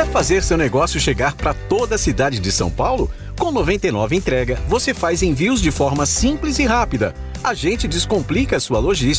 fazer seu negócio chegar para toda a cidade de São Paulo? Com 99 Entrega, você faz envios de forma simples e rápida. A gente descomplica a sua logística